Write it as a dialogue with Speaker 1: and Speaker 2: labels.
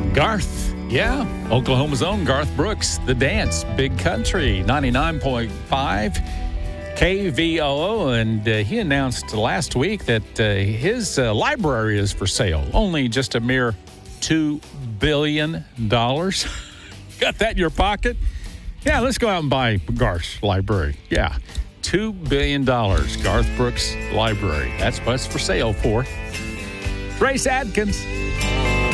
Speaker 1: Garth, yeah. Oklahoma's own Garth Brooks, The Dance, Big Country, 99.5 KVOO. And he announced last week that his library is for sale. Only just a mere $2 billion. Got that in your pocket? Yeah, let's go out and buy Garth's library. Yeah, $2 billion. Garth Brooks Library. That's what it's for sale for. Trace Adkins.